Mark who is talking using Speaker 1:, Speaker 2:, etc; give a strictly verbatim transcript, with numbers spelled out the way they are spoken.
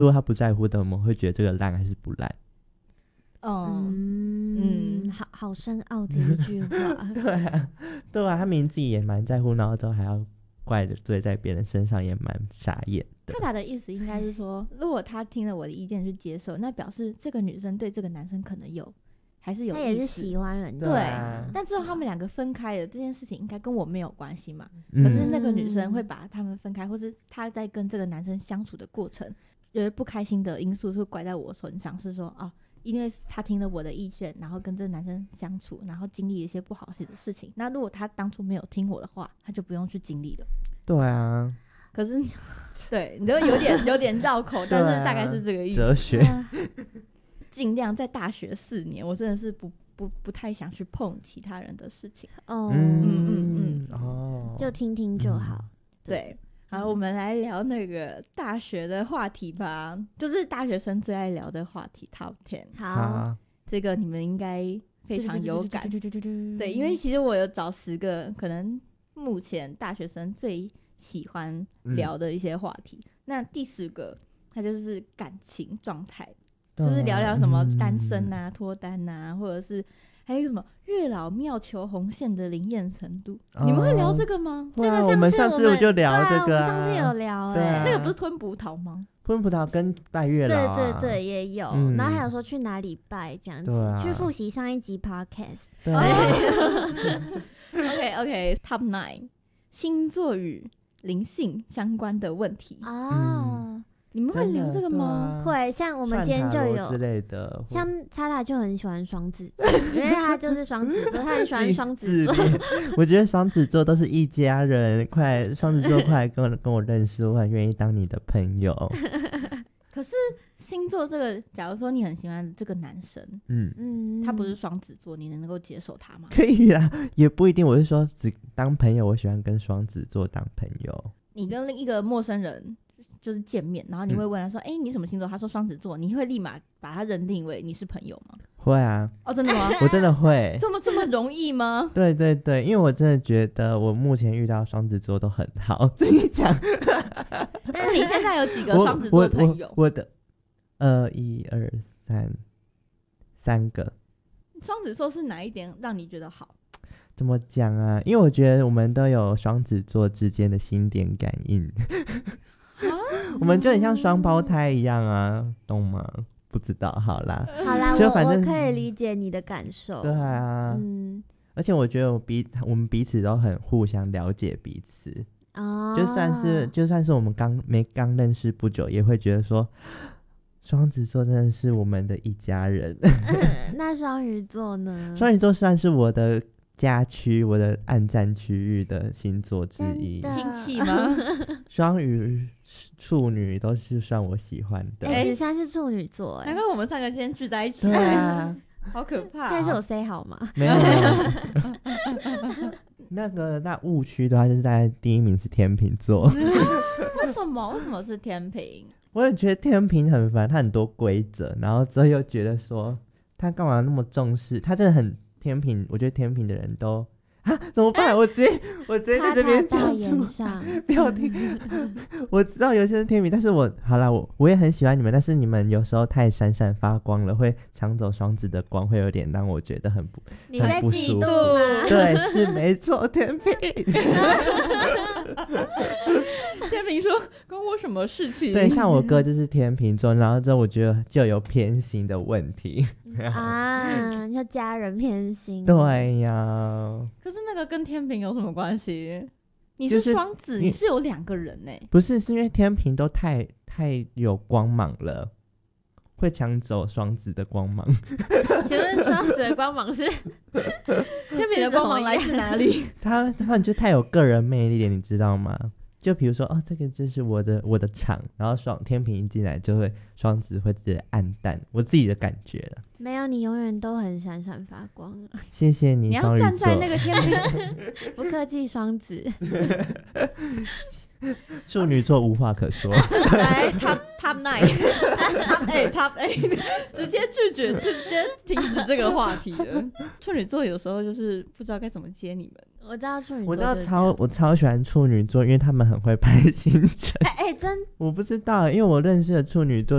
Speaker 1: 如果他不在乎的，我们会觉得这个烂还是不烂。
Speaker 2: 嗯嗯，好好深奥的一句话。
Speaker 1: 对啊，对啊，他明明自己也蛮在乎，然后都还要怪的罪在别人身上，也蛮傻眼的。
Speaker 3: 他打的意思应该是说，如果他听了我的意见去接受，那表示这个女生对这个男生可能有还是有意思，
Speaker 2: 他也是喜欢人家。
Speaker 3: 对、
Speaker 1: 啊，
Speaker 3: 但之后他们两个分开了，这件事情应该跟我没有关系嘛、
Speaker 1: 嗯、
Speaker 3: 可是那个女生会把他们分开，或是她在跟这个男生相处的过程有不开心的因素是怪在我身上，是说哦，因为他听了我的意见，然后跟这个男生相处，然后经历了一些不好的事情，那如果他当初没有听我的话，他就不用去经历了。
Speaker 1: 对啊，
Speaker 3: 可是对你都有点有点绕口，但是大概是这个意思。
Speaker 1: 哲学
Speaker 3: 尽量在大学四年，我真的是不不不太想去碰其他人的事情。
Speaker 2: 哦，
Speaker 1: 嗯
Speaker 3: 嗯嗯
Speaker 1: 哦，
Speaker 2: 就听听就好。
Speaker 1: 嗯、
Speaker 3: 对，好，我们来聊那个大学的话题吧，就是大学生最爱聊的话题 Top Ten。
Speaker 2: 好，
Speaker 3: 这个你们应该非常有感。对，因为其实我有找十个可能目前大学生最喜欢聊的一些话题。嗯、那第十个，它就是感情状态。就是聊聊什么单身啊、脱单啊，或者是还有什么月老庙求红线的灵验程度、哦、你们会聊这个吗？
Speaker 2: 这个
Speaker 1: 我们上次我就聊这个、啊
Speaker 2: 啊、我们上次有聊哎、欸
Speaker 1: 啊，
Speaker 3: 那个不是吞葡萄吗？
Speaker 1: 吞葡萄跟拜月老、啊、
Speaker 2: 对对对也有、嗯、然后还有说去哪里拜这样子、啊、去复习上一集 podcast。
Speaker 1: 对
Speaker 3: OK OK Top nine 星座与灵性相关的问题
Speaker 2: 哦、
Speaker 3: 嗯，你们会聊这个吗？
Speaker 1: 啊、
Speaker 2: 会，像我们今天就有
Speaker 1: 之类的，
Speaker 2: 像叉叉就很喜欢双子座，因为他就是双子座，他很喜欢双子座。
Speaker 1: 我觉得双子座都是一家人，快双子座快来跟我跟我认识，我很愿意当你的朋友。
Speaker 3: 可是星座这个，假如说你很喜欢这个男生，嗯嗯，他不是双子座，你能够接受他吗？
Speaker 1: 可以啦，也不一定。我是说，只当朋友，我喜欢跟双子座当朋友。
Speaker 3: 你跟另一个陌生人就是见面，然后你会问他说：“哎、嗯欸，你什么星座？”他说双子座，你会立马把他认定为你是朋友吗？
Speaker 1: 会啊。
Speaker 3: 哦，真的吗？
Speaker 1: 我真的会。
Speaker 3: 这么这么容易吗？
Speaker 1: 对对对，因为我真的觉得我目前遇到双子座都很好。自己讲。
Speaker 3: 但是你现在有几个双子座朋友？
Speaker 1: 我, 我, 我的呃，一二三三个。
Speaker 3: 双子座是哪一点让你觉得好？
Speaker 1: 怎么讲啊？因为我觉得我们都有双子座之间的心电感应。我们就很像双胞胎一样啊，懂吗？不知道，好啦，
Speaker 2: 好啦，
Speaker 1: 就反正
Speaker 2: 我, 我可以理解你的感受。
Speaker 1: 对啊，
Speaker 2: 嗯，
Speaker 1: 而且我觉得我彼我们彼此都很互相了解彼此。哦，就算是就算是我们刚没刚认识不久，也会觉得说，双子座真的是我们的一家人。
Speaker 2: 嗯、那双鱼座呢？
Speaker 1: 双鱼座算是我的家区，我的暗战区域的星座之一。
Speaker 3: 亲戚吗？
Speaker 1: 双鱼、处女都是算我喜欢的。
Speaker 2: 哎、欸，子珊是处女座、欸，
Speaker 3: 难怪我们三个今天聚在一起。
Speaker 1: 对啊，
Speaker 3: 好可怕、啊！
Speaker 2: 现在是有 say 好吗？
Speaker 1: 没有。那个那误区的话，就是大概第一名是天秤座。
Speaker 3: 为什么？为什么是天秤？
Speaker 1: 我也觉得天秤很烦，他很多规则，然后之后又觉得说他干嘛那么重视，他真的很天秤。我觉得天秤的人都啊怎么办？我直接我直接在这边讲出，不要听。我知道有些人天秤，但是我好啦，我我也很喜欢你们，但是你们有时候太闪闪发光了，会抢走双子的光，会有点让我觉得很不
Speaker 2: 你在嫉妒
Speaker 1: 吗？对，是没错，天秤。
Speaker 3: 天秤说关我什么事情？
Speaker 1: 对，像我哥就是天秤座，然后之后我觉得就有偏心的问题。
Speaker 2: 啊，就家人偏心。
Speaker 1: 对呀。
Speaker 3: 可是那个跟天秤有什么关系？你是双子、就是、你是有两个人欸。
Speaker 1: 不是，是因为天秤都太太有光芒了，会抢走双子的光芒。
Speaker 2: 请问双子的光芒是
Speaker 3: 天秤的光芒来自哪里？
Speaker 1: 他他们就太有个人魅力了，你知道吗？就比如说，哦，这个就是我的我的场，然后双天秤一进来就会双子会直接暗淡，我自己的感觉了。
Speaker 2: 没有，你永远都很闪闪发光。
Speaker 1: 谢谢你，
Speaker 3: 你要站在那个天秤。
Speaker 2: 不客气，双子。
Speaker 1: 处女座无话可说。
Speaker 3: 来 top top nine top eight top eight 直接拒绝，直接停止这个话题了。处女座有时候就是不知道该怎么接你们。
Speaker 2: 我知道处女座，
Speaker 1: 我知道超我超喜欢处女座，因为他们很会排行程。
Speaker 2: 哎哎、欸、真
Speaker 1: 我不知道，因为我认识的处女座